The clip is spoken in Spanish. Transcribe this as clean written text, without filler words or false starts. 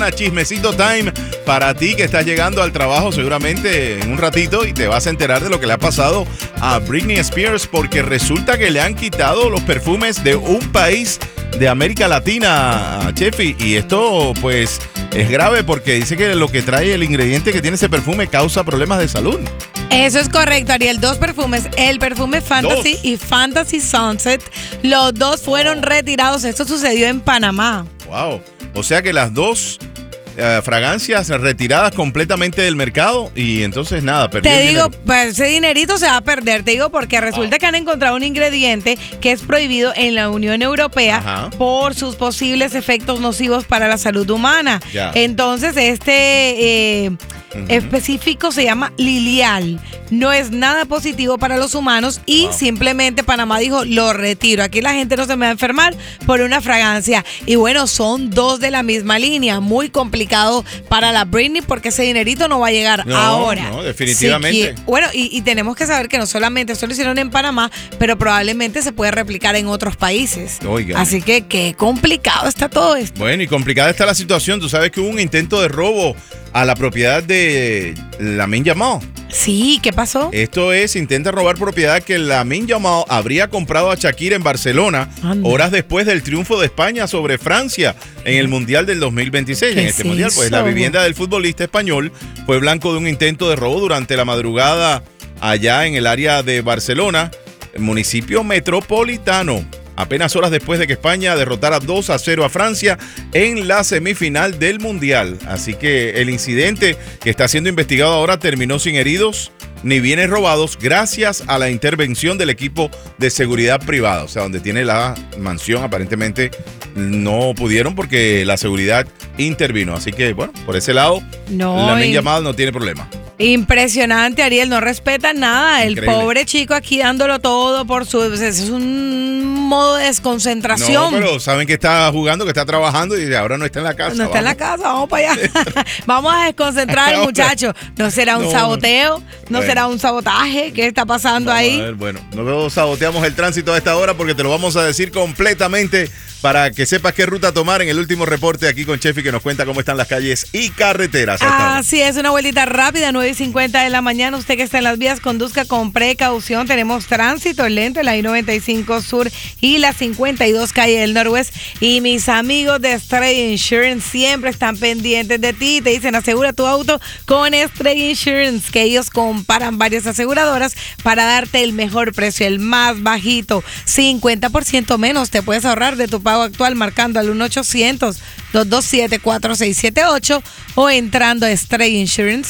Chismecito time para ti que estás llegando al trabajo seguramente en un ratito y te vas a enterar de lo que le ha pasado a Britney Spears porque resulta que le han quitado los perfumes de un país de América Latina a Chefi y esto pues es grave porque dice que lo que trae el ingrediente que tiene ese perfume causa problemas de salud. Eso es correcto, Ariel. Dos perfumes, el perfume Fantasy y Fantasy Sunset, los dos fueron retirados. Esto sucedió en Panamá. Wow. O sea que las dos fragancias retiradas completamente del mercado y entonces nada, perdieron. Te digo, pues ese dinerito se va a perder, te digo, porque resulta que han encontrado un ingrediente que es prohibido en la Unión Europea por sus posibles efectos nocivos para la salud humana. Ya. Entonces, específico se llama Lilial. No es nada positivo para los humanos y simplemente Panamá dijo, lo retiro. Aquí la gente no se me va a enfermar por una fragancia. Y bueno, son dos de la misma línea. Muy complicado para la Britney porque ese dinerito no va a llegar ahora. No, definitivamente. Sí, bueno, y tenemos que saber que no solamente esto lo hicieron en Panamá, pero probablemente se puede replicar en otros países. Oigan. Así que qué complicado está todo esto. Bueno, y complicada está la situación. Tú sabes que hubo un intento de robo a la propiedad de Lamine Yamal. Sí, ¿qué pasó? Esto es, intenta robar propiedad que Lamine Yamal habría comprado a Shakira en Barcelona horas después del triunfo de España sobre Francia en el Mundial del 2026. En este Mundial, pues la vivienda del futbolista español fue blanco de un intento de robo durante la madrugada allá en el área de Barcelona, municipio metropolitano. Apenas horas después de que España derrotara 2-0 a Francia en la semifinal del Mundial. Así que el incidente que está siendo investigado ahora terminó sin heridos ni bienes robados gracias a la intervención del equipo de seguridad privada. O sea, donde tiene la mansión aparentemente no pudieron porque la seguridad intervino. Así que, bueno, por ese lado, Lamine Yamal no tiene problema. Impresionante, Ariel, no respeta nada. Increíble. El pobre chico aquí dándolo todo por su... Es un modo de desconcentración. No, pero saben que está jugando, que está trabajando y ahora no está en la casa. No está en la casa, vamos para allá. Vamos a desconcentrar al muchacho. ¿No será un saboteo? ¿No será un sabotaje? ¿Qué está pasando ahí? A ver, bueno, no saboteamos el tránsito a esta hora porque te lo vamos a decir completamente para que sepas qué ruta tomar en el último reporte aquí con Chefi que nos cuenta cómo están las calles y carreteras. Así es, una vueltita rápida, 9:50 de la mañana. Usted que está en las vías, conduzca con precaución. Tenemos tránsito lento, la I-95 Sur y la 52 calle del Noroeste. Y mis amigos de Stray Insurance siempre están pendientes de ti. Te dicen, asegura tu auto con Stray Insurance, que ellos comparan varias aseguradoras para darte el mejor precio, el más bajito. 50% menos te puedes ahorrar de tu pago actual marcando al 1-800-227-4678 o entrando a strayinsurance.com.